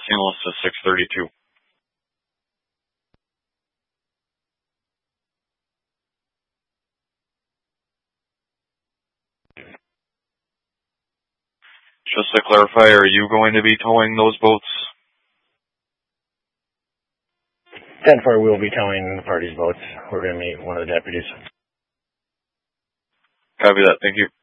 St. Louis to 632. Just to clarify, are you going to be towing those boats? 10-4, we'll be towing the party's boats. We're going to meet one of the deputies. Copy that. Thank you.